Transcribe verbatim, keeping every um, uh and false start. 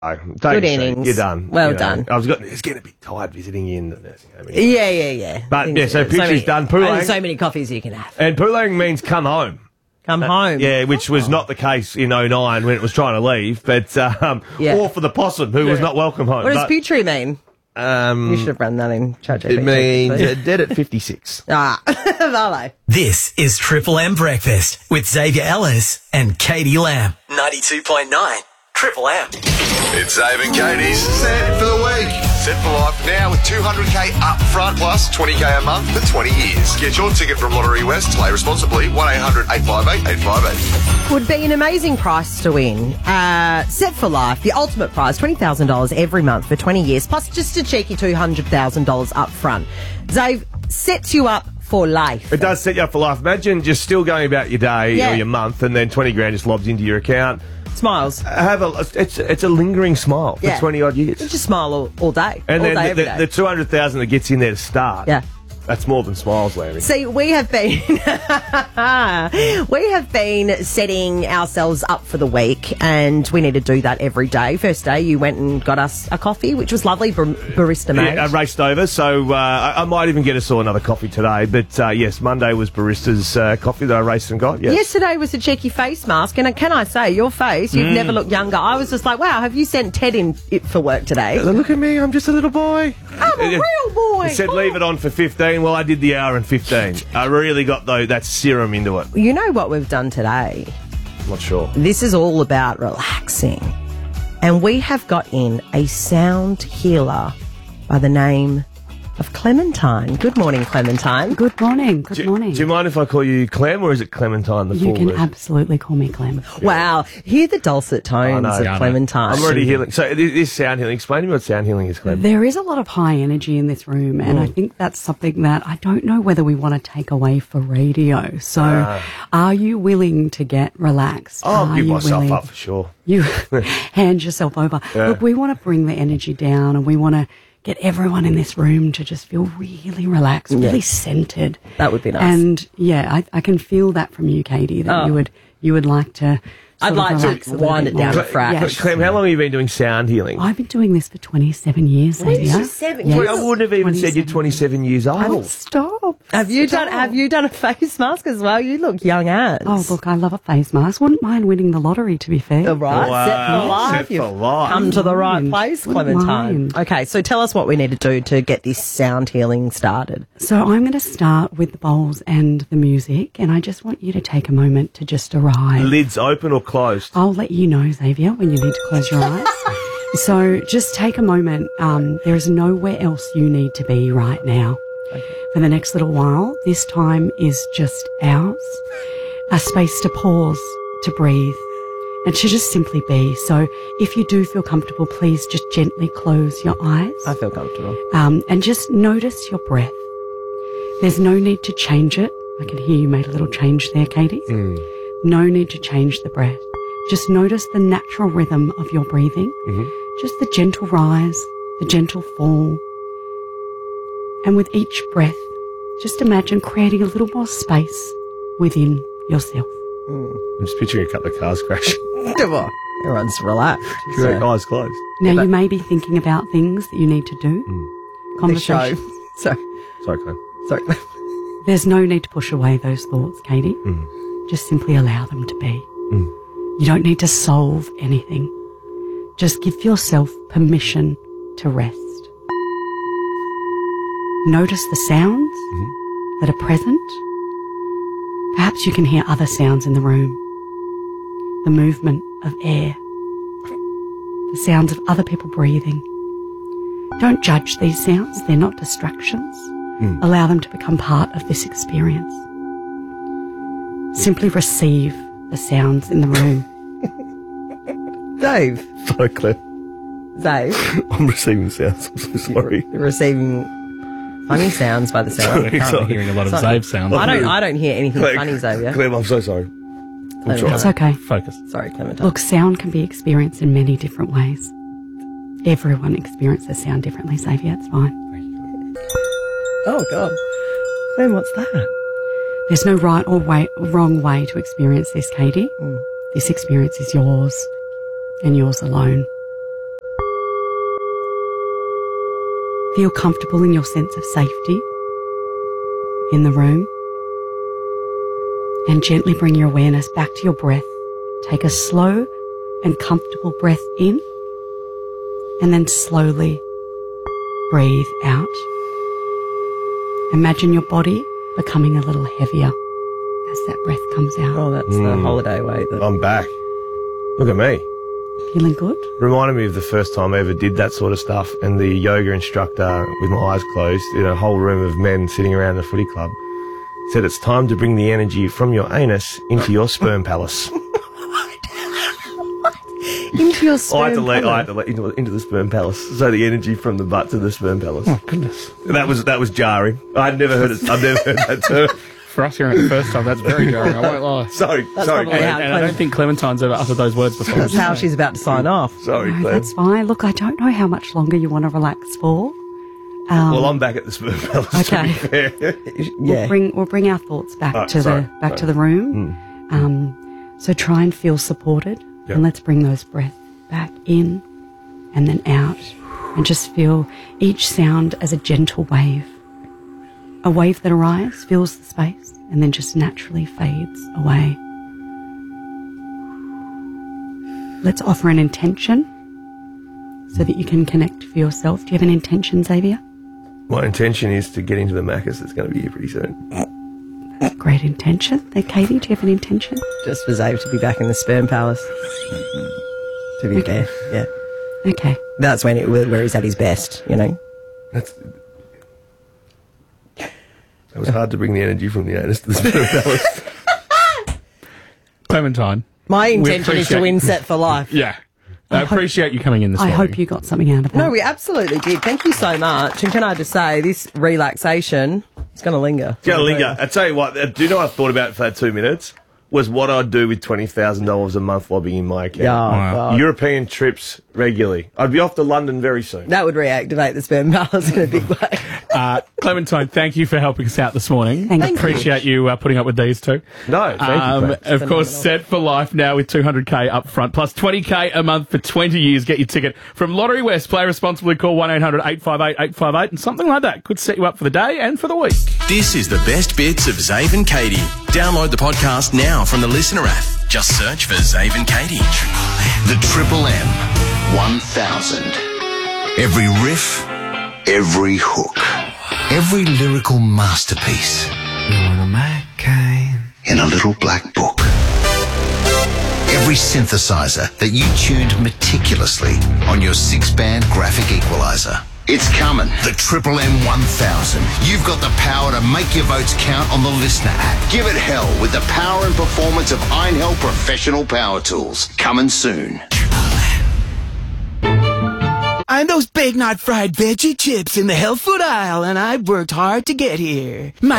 Oh, Good innings. You're done. Well you know. done. I was got, it's getting a bit tired visiting you in the nursing home. Yeah, yeah, yeah. But, Things yeah, so are- picture's many- done. Only Poolang. so many coffees you can have. And Poolang means come home. Come home. Yeah, which was not the case in oh nine when it was trying to leave, but um, Yeah. or for the possum who was not welcome home. What does But, Putri mean? um, You should have run that in ChatGPT. it means uh, dead at fifty-six. Ah, Vale. This is Triple M Breakfast with Xavier Ellis and Katie Lamb. ninety-two point nine Triple M. It's Dave and Katie's Set for the Week. Set for life now with two hundred k up front plus twenty k a month for twenty years. Get your ticket from Lottery West. Play responsibly. one eight hundred eight five eight eight five eight. Would be an amazing price to win. Uh, Set for Life, the ultimate prize, twenty thousand dollars every month for twenty years, plus just a cheeky two hundred thousand dollars up front. Zave sets you up for life. It does set you up for life. Imagine just still going about your day Yeah. or your month, and then twenty grand just lobs into your account. Smiles. Have a it's it's a lingering smile for Yeah. twenty odd years. Just smile all, all day. And all then day, the, every the, day. the two hundred thousand that gets in there to start. Yeah. That's more than smiles, Larry. See, we have been we have been setting ourselves up for the week, and we need to do that every day. First day, you went and got us a coffee, which was lovely, bar- barista made. Yeah, I raced over, so uh, I, I might even get us all another coffee today. But uh, yes, Monday was barista's uh, coffee that I raced and got. Yes. Yesterday was a cheeky face mask, and can I say, your face, you've Mm. never looked younger. I was just like, wow, have you sent Ted in it for work today? Look at me, I'm just a little boy. I'm a real boy. It said leave it on for fifteen. Well, I did the hour and fifteen. I really got though that serum into it. You know what we've done today? I'm not sure. This is all about relaxing. And we have got in a sound healer by the name of Clementine. Good morning, Clementine. Good morning. Good Do, morning. do you mind if I call you Clem, or is it Clementine, the you full can version? absolutely call me Clem. Wow, hear the dulcet tones I know. of Yeah, I know. Clementine. I'm already healing. So this this sound healing. Explain to me what sound healing is, Clem. There is a lot of high energy in this room, and I think that's something that I don't know whether we want to take away for radio. So, are you willing to get relaxed? I'll Are give you myself willing? up for sure. You hand yourself over. Yeah. Look, we want to bring the energy down, and we want to get everyone in this room to just feel really relaxed, really Yeah. centered. That would be nice. And yeah, I, I can feel that from you, Katie, that Oh. you would you would like to. I'd sort of like to relax a little wind bit it down more. a fraction. Yes. Clem, how long have you been doing sound healing? I've been doing this for twenty-seven years, Xavier. twenty-seven Yes. years? I wouldn't have even said you're twenty-seven years Oh, old. stop. Have you Stop. done Have you done a face mask as well? You look young as. Oh, look, I love a face mask. Wouldn't mind winning the lottery, to be fair. All right, Wow. set for life. Set for You've life. come to the right Wouldn't place, mind. Clementine. Wouldn't mind. Okay, so tell us what we need to do to get this sound healing started. So I'm going to start with the bowls and the music, and I just want you to take a moment to just arrive. Lids open or closed? I'll let you know, Xavier, when you need to close your eyes. So just take a moment. Um, there is nowhere else you need to be right now. For the next little while, this time is just ours. A space to pause, to breathe, and to just simply be. So if you do feel comfortable, please just gently close your eyes. I feel comfortable. Um, and just notice your breath. There's no need to change it. I can hear you made a little change there, Katie. No need to change the breath. Just notice the natural rhythm of your breathing. Just the gentle rise, the gentle fall. And with each breath, just imagine creating a little more space within yourself. I'm just picturing a couple of cars crashing. Come on. Everyone's relaxed. Your So, eyes closed. Now, you may be thinking about things that you need to do. the show. Conversations. Sorry. Sorry, Clem. Sorry. There's no need to push away those thoughts, Katie. Just simply allow them to be. You don't need to solve anything. Just give yourself permission to rest. Notice the sounds that are present. Perhaps you can hear other sounds in the room. The movement of air. The sounds of other people breathing. Don't judge these sounds. They're not distractions. Allow them to become part of this experience. Simply receive the sounds in the room. Dave. Sorry, Clem. Dave. I'm receiving sounds. I'm so sorry. You're receiving funny sounds by the sound. Sorry, I'm sorry. hearing a lot of Sorry. Zave sounds. I don't I don't hear anything Clem, funny, Xavier. Clem, I'm so sorry. I'm Clementine. It's okay. Focus. Sorry, Clementine. Look, sound can be experienced in many different ways. Everyone experiences sound differently, Xavier. It's fine. Oh, God. Clem, what's that? There's no right or way, wrong way to experience this, Katie. This experience is yours and yours alone. Feel comfortable in your sense of safety in the room. And gently bring your awareness back to your breath. Take a slow and comfortable breath in, and then slowly breathe out. Imagine your body becoming a little heavier as that breath comes out. Oh, that's the holiday weight. That- I'm back. Look at me. Feeling good? Reminded me of the first time I ever did that sort of stuff, and the yoga instructor, with my eyes closed, in a whole room of men sitting around the footy club, said it's time to bring the energy from your anus into your sperm palace. Into your sperm I had to let, I palace. had to let into, into the sperm palace, so the energy from the butt to the sperm palace. Oh, goodness. That was that was jarring. I'd never heard it. I've never heard that term. For us hearing it the first time, that's very jarring. I won't lie. Sorry, That's sorry, probably Claire. how- And I don't think Clementine's ever uttered those words before. That's how she's about to sign off. Sorry, No, Claire. that's fine. Look, I don't know how much longer you want to relax for. Um, Well, I'm back at the sperm palace. Okay. To be fair. We'll Yeah. bring we'll bring our thoughts back Oh, to sorry, the back to sorry. the room. Um, so try and feel supported, Yep. and let's bring those breaths back in and then out, and just feel each sound as a gentle wave. A wave that arrives, fills the space, and then just naturally fades away. Let's offer an intention so that you can connect for yourself. Do you have an intention, Xavier? My intention is to get into the Macca's that's going to be here pretty soon. Great intention. There, Katie, do you have an intention? Just for Zave to be back in the sperm palace. To be fair, yeah. Okay. That's when it, where he's at his best, you know. That's. It was hard to bring the energy from the anus to the sperm palace. Clementine. My We intention is to appreciate- win Set for Life. Yeah. I appreciate you coming in this I morning. hope you got something out of that. No, we absolutely did. Thank you so much. And can I just say, this relaxation is going to linger. It's going to linger. I tell you what, uh, do you know what I thought about for that two minutes? Was what I'd do with twenty thousand dollars a month lobbying in my account. Yeah, Wow. God. European trips regularly. I'd be off to London very soon. That would reactivate the sperm palace in a big way. Uh, Clementine, thank you for helping us out this morning. Thank you. Appreciate you uh, putting up with these two. No, thank Um, you. Claire. of course, Set for Life now with two hundred K up front, plus twenty K a month for twenty years. Get your ticket from Lottery West. Play responsibly. Call one eight hundred eight five eight eight five eight, and something like that could set you up for the day and for the week. This is the best bits of Zave and Katie. Download the podcast now from the Listener app. Just search for Zave and Katie. The Triple M one thousand. Every riff, every hook, every lyrical masterpiece in a little black book. Every synthesizer that you tuned meticulously on your six-band graphic equalizer. It's coming. The Triple M one thousand. You've got the power to make your votes count on the Listener app. Give it hell with the power and performance of Einhell Professional Power Tools. Coming soon. I'm those big not fried veggie chips in the health food aisle, and I've worked hard to get here. My